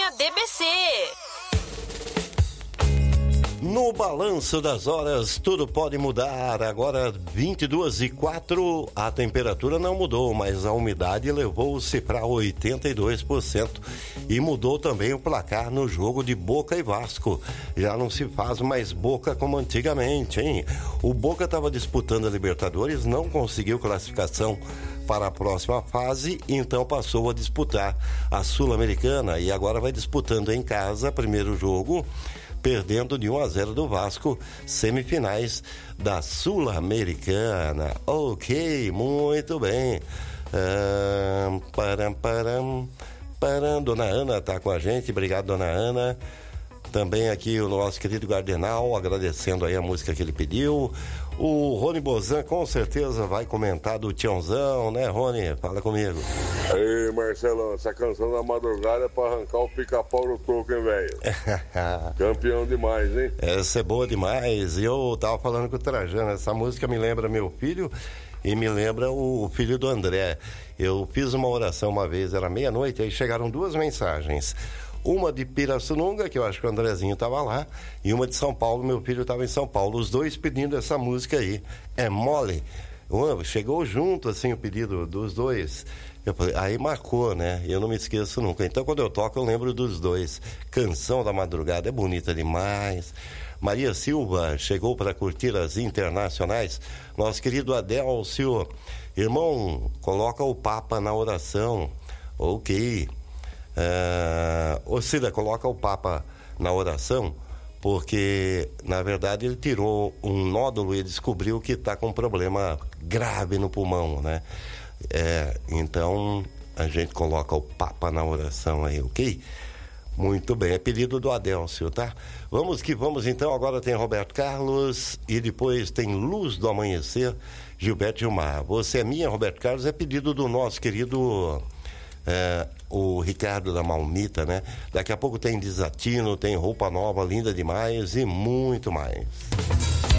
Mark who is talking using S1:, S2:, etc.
S1: na DBC.
S2: No balanço das horas, tudo pode mudar. Agora 22h04, a temperatura não mudou, mas a umidade elevou-se para 82% e mudou também o placar no jogo de Boca e Vasco. Já não se faz mais Boca como antigamente, hein? O Boca estava disputando a Libertadores, não conseguiu classificação para a próxima fase, então passou a disputar a Sul-Americana e agora vai disputando em casa, primeiro jogo, perdendo de 1-0 do Vasco, semifinais da Sul-Americana. Ok, muito bem. Dona Ana tá com a gente, obrigado, Dona Ana. Também aqui o nosso querido Gardenal, agradecendo aí a música que ele pediu. O Rony Bozan com certeza vai comentar do Tiãozão, né, Rony? Fala comigo.
S3: Aí, Marcelão, essa canção da madrugada é pra arrancar o pica-pau do toco, hein, velho? Campeão demais, hein?
S2: Essa é boa demais. E eu tava falando com o Trajano, essa música me lembra meu filho e me lembra o filho do André. Eu fiz uma oração uma vez, era meia-noite, aí chegaram duas mensagens. Uma de Pirassununga, que eu acho que o Andrezinho estava lá, e uma de São Paulo, meu filho estava em São Paulo, os dois pedindo essa música aí, é mole. Chegou junto, assim, o pedido dos dois. Eu falei, aí marcou, né? Eu não me esqueço nunca. Então, quando eu toco, eu lembro dos dois. Canção da Madrugada, é bonita demais. Maria Silva chegou para curtir as internacionais. Nosso querido Adélcio, irmão, coloca o Papa na oração. Ok. Ô Cida, coloca o Papa na oração, porque na verdade ele tirou um nódulo e descobriu que está com um problema grave no pulmão, né? Então a gente coloca o Papa na oração aí, ok? Muito bem, é pedido do Adélcio, tá? Vamos que vamos então, agora tem Roberto Carlos e depois tem Luz do Amanhecer, Gilberto Gilmar. Você é minha, Roberto Carlos, é pedido do nosso querido... o Ricardo da Malmita, né? Daqui a pouco tem Desatino, tem Roupa Nova, Linda Demais e muito mais.